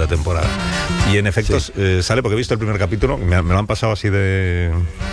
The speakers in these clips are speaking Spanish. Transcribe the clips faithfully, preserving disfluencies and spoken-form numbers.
primera temporada. Y en efecto sí. eh, sale, porque he visto el primer capítulo, me, me lo han pasado así de...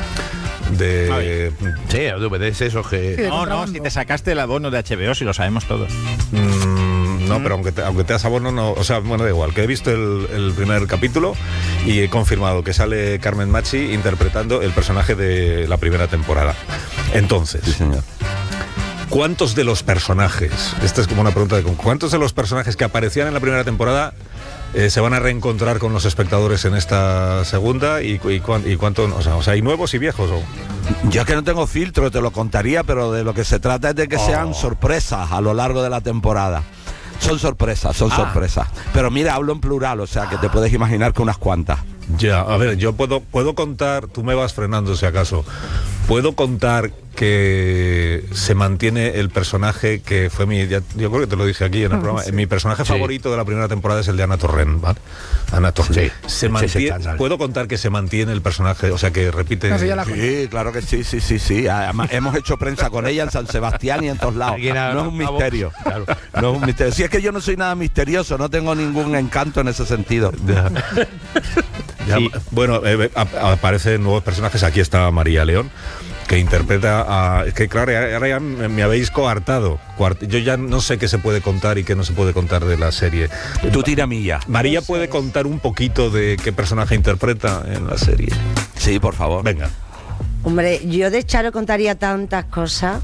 de sí, D V Ds esos que... No, no, si te sacaste el abono de H B O, si lo sabemos todos. Mm, no, mm. pero aunque te, aunque te das abono, no, o sea, bueno, da igual, que he visto el, el primer capítulo y he confirmado que sale Carmen Machi interpretando el personaje de la primera temporada. Entonces, sí, señor. ¿Cuántos de los personajes, esta es como una pregunta de cuántos de los personajes que aparecían en la primera temporada eh, se van a reencontrar con los espectadores en esta segunda y, y, y cuánto, o sea, o sea, hay nuevos y viejos? ¿O? Yo es que no tengo filtro, te lo contaría, pero de lo que se trata es de que oh. sean sorpresas a lo largo de la temporada. Son sorpresas, son ah. sorpresas. Pero mira, hablo en plural, o sea que te puedes imaginar que unas cuantas. Ya, a ver, yo puedo, puedo contar, tú me vas frenando si acaso, puedo contar que se mantiene el personaje que fue mi, ya, yo creo que te lo dije aquí en el programa, sí. mi personaje sí. favorito de la primera temporada es el de Ana Torrent, ¿vale? Ana Torrent. Sí. Se mantiene, sí, puedo contar que se mantiene el personaje, o sea que repite. No, sí, claro que sí, sí, sí, sí. Además, hemos hecho prensa con ella en San Sebastián y en todos lados. No es un misterio. Claro. No es un misterio. Si es que yo no soy nada misterioso, no tengo ningún encanto en ese sentido. Ya. Ya, sí. Bueno, eh, aparecen nuevos personajes. Aquí está María León, que interpreta a... Es que claro, ahora ya me habéis coartado. Yo ya no sé qué se puede contar y qué no se puede contar de la serie. Tú tira milla. María puede contar un poquito de qué personaje interpreta en la serie. Sí, por favor. Venga. Hombre, yo de Charo contaría tantas cosas,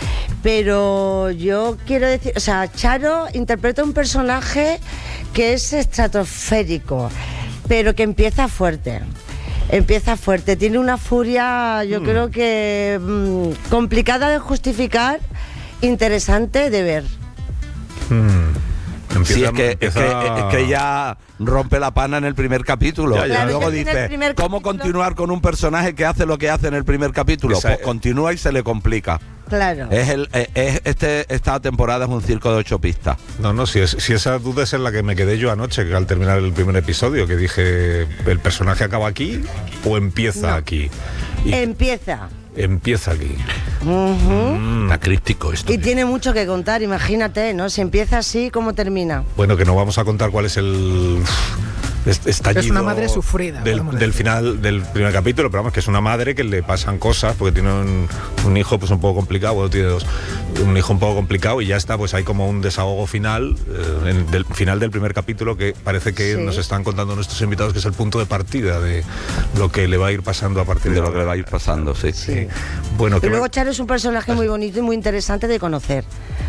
pero yo quiero decir... O sea, Charo interpreta un personaje que es estratosférico, pero que empieza fuerte. Empieza fuerte, tiene una furia, yo mm. creo que mmm, complicada de justificar, interesante de ver. Mm. Empieza, sí, es que, empieza... es, que, es que ella rompe la pana en el primer capítulo. Ya, ya. Claro, y luego dice, ¿cómo capítulo... continuar con un personaje que hace lo que hace en el primer capítulo? Esa, pues continúa y se le complica. Claro. Es el, es este, esta temporada es un circo de ocho pistas. No, no, si, es, si esa duda es en la que me quedé yo anoche, que al terminar el primer episodio, que dije, ¿el personaje acaba aquí o empieza no. aquí? Y empieza. Empieza aquí. Uh-huh. Mm, está críptico esto. Y ¿eh? Tiene mucho que contar, imagínate, ¿no? Si empieza así, ¿cómo termina? Bueno, que no vamos a contar cuál es el... estallido es una madre sufrida del, del final del primer capítulo, pero vamos, que es una madre que le pasan cosas porque tiene un, un hijo pues un poco complicado, bueno, tiene dos, un hijo un poco complicado y ya está, pues hay como un desahogo final eh, en, del final del primer capítulo que parece que sí. nos están contando nuestros invitados que es el punto de partida de lo que le va a ir pasando a partir de, de lo que le va a ir pasando, sí. sí. sí. Bueno, y luego me... Charo es un personaje muy bonito y muy interesante de conocer.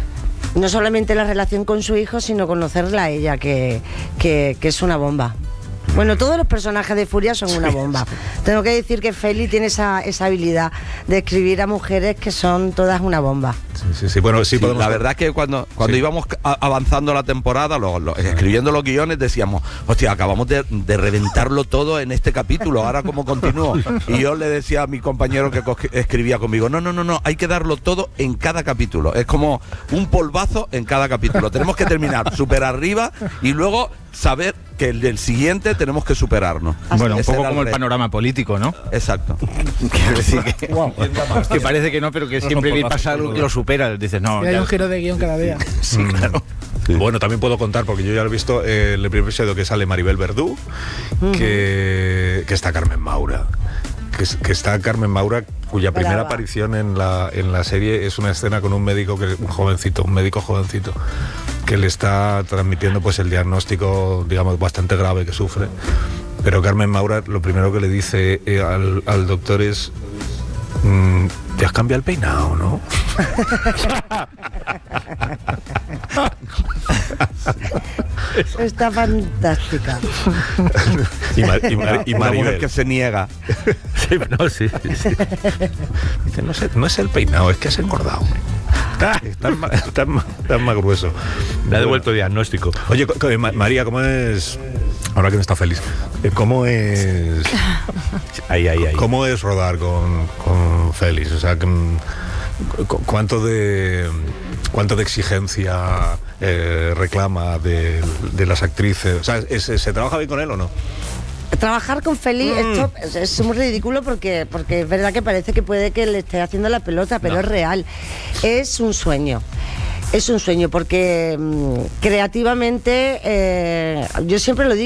No solamente la relación con su hijo, sino conocerla a ella, que, que, que es una bomba. Bueno, todos los personajes de Furia son una bomba. Tengo que decir que Feli tiene esa, esa habilidad de escribir a mujeres que son todas una bomba. Sí, sí, sí. Bueno, sí, sí podemos... La verdad es que cuando, cuando sí. íbamos a, avanzando la temporada, lo, lo, escribiendo los guiones, decíamos, hostia, acabamos de, de reventarlo todo en este capítulo, ahora cómo continúo. Y yo le decía a mi compañero que escribía conmigo, no, no, no, no, hay que darlo todo en cada capítulo. Es como un polvazo en cada capítulo. Tenemos que terminar súper arriba y luego saber que el del siguiente tenemos que superarnos. Bueno, un poco como el panorama político, ¿no? Exacto. Quiero decir que, wow. que parece que no, pero que siempre que pasa algo que lo supera. Dices, no. Y hay un giro de guión cada día. Sí, claro. Sí. Bueno, también puedo contar, porque yo ya lo he visto eh, el primer episodio que sale Maribel Verdú, uh-huh. que, que está Carmen Maura. Que, que está Carmen Maura, cuya primera Brava. aparición en la, en la serie es una escena con un médico, que un jovencito, un médico jovencito, que le está transmitiendo pues el diagnóstico, digamos, bastante grave que sufre. Pero Carmen Maura lo primero que le dice eh, al, al doctor es, mmm, te has cambiado el peinado, ¿no? Está fantástica. Y, Mar, y, Mar, y Maribel, mujer que se niega. Sí, no, sí, sí. Dice, no, sé, no es el peinado, es que has engordado. Estás más, estás más, estás más grueso. Me ha devuelto diagnóstico. Oye, María, ¿cómo es? Ahora que no está feliz, ¿cómo es? Ahí, ahí, ahí. ¿Cómo es rodar con, con Félix? O sea, ¿cuánto de cuánto de exigencia eh, reclama de, de las actrices? O sea, ¿es, ¿se trabaja bien con él o no? Trabajar con Félix, mm. esto es, es muy ridículo porque, porque es verdad que parece que puede que le esté haciendo la pelota, pero no. Es real. Es un sueño. Es un sueño porque mmm, creativamente, eh, yo siempre lo digo,